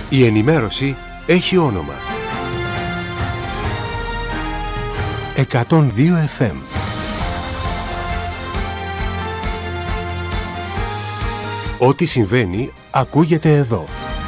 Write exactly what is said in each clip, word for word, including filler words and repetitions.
Η ενημέρωση έχει όνομα. εκατόν δύο εφ εμ. Ό,τι συμβαίνει ακούγεται εδώ.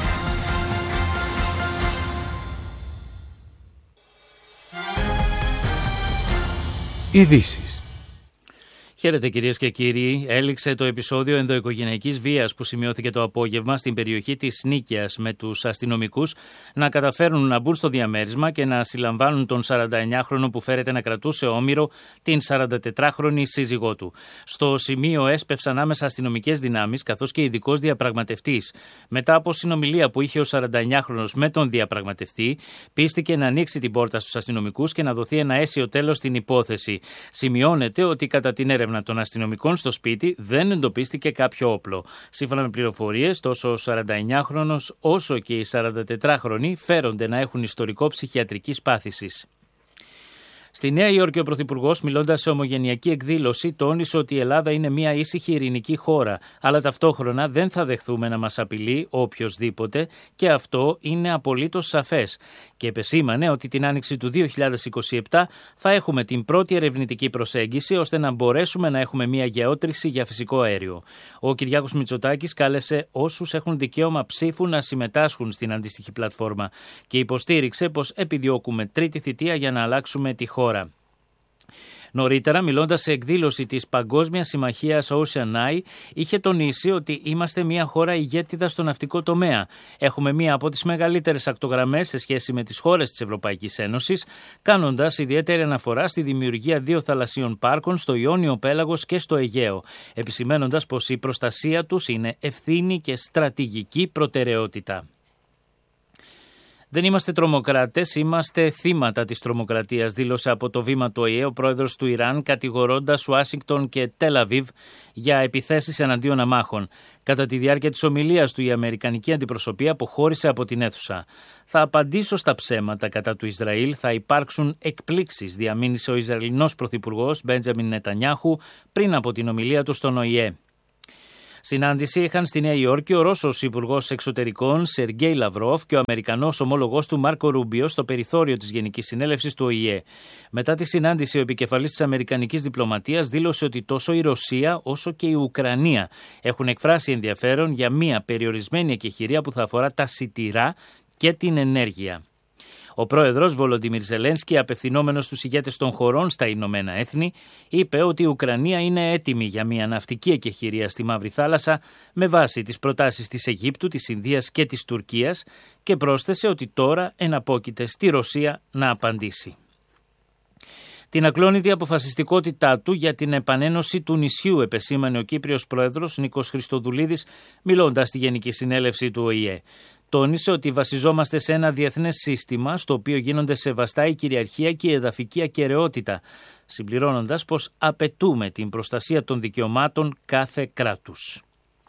Ειδήσεις. Χαίρετε κυρίες και κύριοι. Έληξε το επεισόδιο ενδοοικογενειακής βίας που σημειώθηκε το απόγευμα στην περιοχή της Νίκαιας, με τους αστυνομικούς να καταφέρουν να μπουν στο διαμέρισμα και να συλλαμβάνουν τον σαρανταεννιάχρονο που φέρεται να κρατούσε όμηρο την σαραντατετράχρονη σύζυγό του. Στο σημείο έσπευσαν άμεσα αστυνομικές δυνάμεις καθώς και ειδικός διαπραγματευτής. Μετά από συνομιλία που είχε ο σαρανταεννιάχρονος με τον διαπραγματευτή, πίστηκε να ανοίξει την πόρτα στους αστυνομικούς και να δοθεί ένα αίσιο τέλος στην υπόθεση. Σημειώνεται ότι κατά την έρευνα των αστυνομικών στο σπίτι δεν εντοπίστηκε κάποιο όπλο. Σύμφωνα με πληροφορίες, τόσο ο σαρανταεννιάχρονος όσο και η σαραντατετράχρονη φέρονται να έχουν ιστορικό ψυχιατρικής πάθησης. Στη Νέα Υόρκη, ο Πρωθυπουργός, μιλώντας σε ομογενειακή εκδήλωση, τόνισε ότι η Ελλάδα είναι μια ήσυχη ειρηνική χώρα, αλλά ταυτόχρονα δεν θα δεχθούμε να μας απειλεί οποιοσδήποτε και αυτό είναι απολύτως σαφές. Και επεσήμανε ότι την άνοιξη του δύο χιλιάδες είκοσι επτά θα έχουμε την πρώτη ερευνητική προσέγγιση ώστε να μπορέσουμε να έχουμε μια γεώτρηση για φυσικό αέριο. Ο Κυριάκος Μητσοτάκης κάλεσε όσους έχουν δικαίωμα ψήφου να συμμετάσχουν στην αντίστοιχη πλατφόρμα και υποστήριξε πως επιδιώκουμε τρίτη θητεία για να αλλάξουμε τη χώρα. Χώρα. Νωρίτερα, μιλώντας σε εκδήλωση της Παγκόσμιας Συμμαχίας Ocean Eye, είχε τονίσει ότι είμαστε μια χώρα ηγέτιδα στο ναυτικό τομέα. Έχουμε μία από τις μεγαλύτερες ακτογραμμές σε σχέση με τις χώρες της Ευρωπαϊκής Ένωσης, κάνοντας ιδιαίτερη αναφορά στη δημιουργία δύο θαλασσίων πάρκων στο Ιόνιο Πέλαγος και στο Αιγαίο, επισημαίνοντας πως η προστασία τους είναι ευθύνη και στρατηγική προτεραιότητα. Δεν είμαστε τρομοκράτες, είμαστε θύματα της τρομοκρατίας, δήλωσε από το βήμα του ΟΗΕ ο πρόεδρος του Ιράν, κατηγορώντας Ουάσιγκτον και Τελ Αβίβ για επιθέσεις εναντίον αμάχων. Κατά τη διάρκεια της ομιλίας του, η αμερικανική αντιπροσωπεία αποχώρησε από την αίθουσα. Θα απαντήσω στα ψέματα κατά του Ισραήλ, θα υπάρξουν εκπλήξεις, διαμήνυσε ο Ισραηλινός πρωθυπουργός Μπέντζαμιν Νετανιάχου πριν από την ομιλία του στον ΟΗΕ. Συνάντηση είχαν στη Νέα Υόρκη ο Ρώσος Υπουργός Εξωτερικών Σεργέι Λαυρόφ και ο Αμερικανός ομόλογος του Μάρκο Ρούμπιο στο περιθώριο της Γενικής Συνέλευσης του ΟΗΕ. Μετά τη συνάντηση, ο επικεφαλής της Αμερικανικής Διπλωματίας δήλωσε ότι τόσο η Ρωσία όσο και η Ουκρανία έχουν εκφράσει ενδιαφέρον για μια περιορισμένη εκεχηρία που θα αφορά τα σιτηρά και την ενέργεια. Ο πρόεδρος Βολοντιμίρ Ζελένσκι, απευθυνόμενος στους ηγέτες των χωρών στα Ηνωμένα Έθνη, είπε ότι η Ουκρανία είναι έτοιμη για μια ναυτική εκεχηρία στη Μαύρη Θάλασσα με βάση τις προτάσεις της Αιγύπτου, της Ινδίας και της Τουρκίας και πρόσθεσε ότι τώρα εναπόκειται στη Ρωσία να απαντήσει. Την ακλόνητη αποφασιστικότητά του για την επανένωση του νησιού επεσήμανε ο Κύπριος πρόεδρος Νίκος Χριστοδουλίδης, μιλώντας στη Γενική Συνέλευση του ΟΗΕ. Τόνισε ότι βασιζόμαστε σε ένα διεθνές σύστημα στο οποίο γίνονται σεβαστά η κυριαρχία και η εδαφική ακεραιότητα, συμπληρώνοντας πως απαιτούμε την προστασία των δικαιωμάτων κάθε κράτους.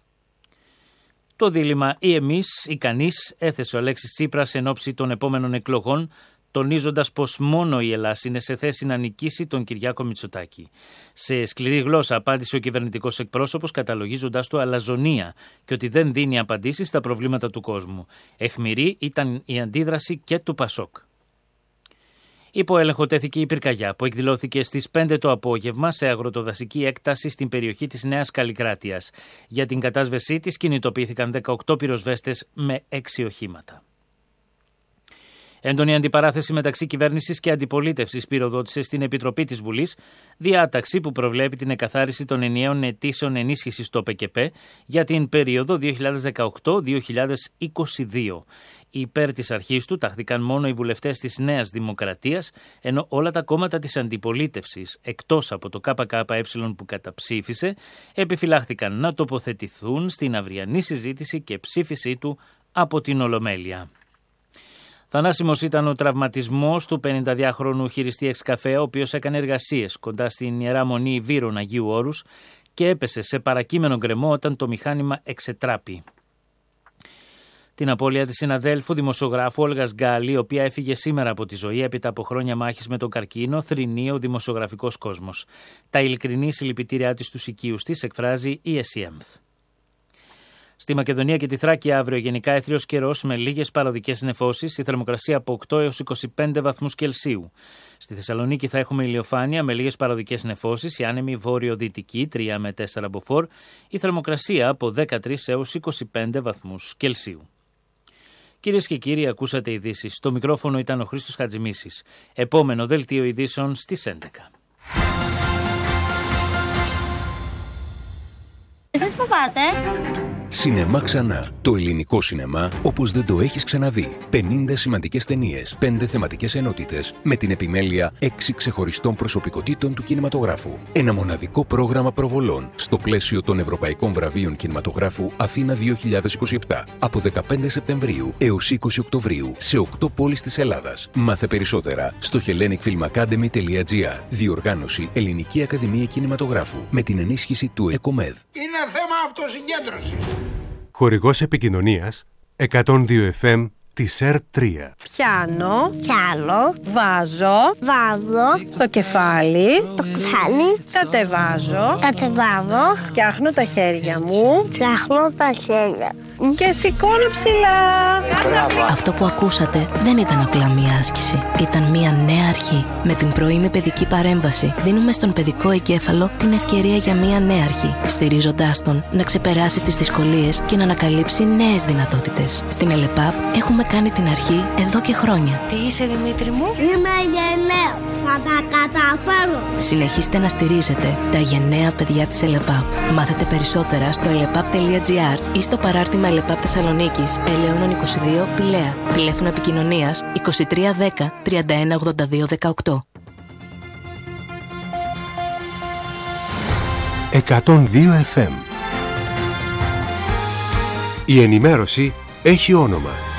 Το δίλημμα ή εμείς ή κανείς έθεσε ο Αλέξης Τσίπρας εν ώψη των επόμενων εκλογών, τονίζοντας πως μόνο η Ελλάς είναι σε θέση να νικήσει τον Κυριάκο Μητσοτάκη. Σε σκληρή γλώσσα απάντησε ο κυβερνητικός εκπρόσωπος, καταλογίζοντας το αλαζονία και ότι δεν δίνει απαντήσεις στα προβλήματα του κόσμου. Αιχμηρή ήταν η αντίδραση και του Πασόκ. Υπό έλεγχο τέθηκε η πυρκαγιά που εκδηλώθηκε στις πέντε το απόγευμα σε αγροτοδασική έκταση στην περιοχή της Νέας Καλλικράτειας. Για την κατάσβεσή της κινητοποιήθηκαν δεκαοκτώ πυροσβέστες με έξι οχήματα. Έντονη αντιπαράθεση μεταξύ κυβέρνησης και αντιπολίτευσης πυροδότησε στην Επιτροπή της Βουλής διάταξη που προβλέπει την εκαθάριση των ενιαίων αιτήσεων ενίσχυσης στο ΠΚΠ για την περίοδο δύο χιλιάδες δεκαοκτώ δύο χιλιάδες είκοσι δύο. Υπέρ της αρχής του τάχθηκαν μόνο οι βουλευτές της Νέας Δημοκρατίας, ενώ όλα τα κόμματα της αντιπολίτευσης, εκτός από το ΚΚΕ που καταψήφισε, επιφυλάχθηκαν να τοποθετηθούν στην αυριανή συζήτηση και ψήφισή του από την Ολομέλεια. Θανάσιμος ήταν ο τραυματισμός του πενηνταδυάχρονου χειριστή εξκαφέ, ο οποίος έκανε εργασίες κοντά στην Ιερά Μονή Βύρων Αγίου Όρους και έπεσε σε παρακείμενο γκρεμό όταν το μηχάνημα εξετράπη. Την απώλεια της συναδέλφου δημοσιογράφου Όλγας Γκάλη, η οποία έφυγε σήμερα από τη ζωή έπειτα από χρόνια μάχης με τον καρκίνο, θρηνεί ο δημοσιογραφικός κόσμος. Τα ειλικρινή συλληπιτήριά της στους οικείους της εκφράζει η ΕΣΥΕΜΘ. Στη Μακεδονία και τη Θράκη αύριο γενικά έθριος καιρός με λίγες παροδικές νεφώσεις, η θερμοκρασία από οκτώ έως είκοσι πέντε βαθμούς Κελσίου. Στη Θεσσαλονίκη θα έχουμε ηλιοφάνεια με λίγες παροδικές νεφώσεις, η άνεμη βόρειο-δυτική τρία με τέσσερα μποφόρ, η θερμοκρασία από δεκατρείς έως είκοσι πέντε βαθμούς Κελσίου. Κυρίες και κύριοι, ακούσατε ειδήσεις. Στο μικρόφωνο ήταν ο Χρήστος Χατζημίσης. Επόμενο δελτίο ειδήσεων στις έντεκα. Εσείς που πάτε? Σινεμά Ξανά. Το ελληνικό σινεμά όπως δεν το έχεις ξαναδεί. πενήντα σημαντικές ταινίες, πέντε θεματικές ενότητες, με την επιμέλεια έξι ξεχωριστών προσωπικότητων του κινηματογράφου. Ένα μοναδικό πρόγραμμα προβολών στο πλαίσιο των Ευρωπαϊκών Βραβείων Κινηματογράφου Αθήνα δύο χιλιάδες είκοσι επτά από δεκαπέντε Σεπτεμβρίου έως είκοσι Οκτωβρίου σε οκτώ πόλεις της Ελλάδας. Μάθε περισσότερα στο hellenic film academy τελεία gr. Διοργάνωση Ελληνική Ακαδημία Κινηματογράφου με την ενίσχυση του ΕΚΟΜΕΔ. Είναι θέμα αυτοσυγκέντρωσης. Χορηγός επικοινωνίας εκατόν δύο εφ εμ της ΕΡ τρία. Πιάνω, Πιάνω, βάζω, βάζω, στο κεφάλι, το κεφάλι, κατεβάζω, κατεβάζω, φτιάχνω τα χέρια μου φτιάχνω τα χέρια και σηκώνω ψηλά. Αυτό που ακούσατε δεν ήταν απλά μία άσκηση. Ήταν μία νέα αρχή. Με την πρωινή παιδική παρέμβαση δίνουμε στον παιδικό εγκέφαλο την ευκαιρία για μία νέα αρχή, στηρίζοντάς τον να ξεπεράσει τις δυσκολίες και να ανακαλύψει νέες δυνατότητες. Στην ΕΛΕΠΑΠ έχουμε κάνει την αρχή εδώ και χρόνια. Τι είσαι, Δημήτρη μου? Είμαι γενναίος, θα τα καταφέρω. Συνεχίστε να στηρίζετε τα γενναία παιδιά της ΕΛΕΠΑΠ. Μάθετε περισσότερα στο ελεπαπ τελεία gr ή στο παράρτημα ΕΛΕΠΑΠ Θεσσαλονίκης, Ελαιώνων είκοσι δύο, Πηλαία. Τηλέφωνο επικοινωνίας είκοσι τρία δέκα τριάντα ένα ογδόντα δύο δεκαοκτώ. εκατόν δύο εφ εμ. Η ενημέρωση έχει όνομα.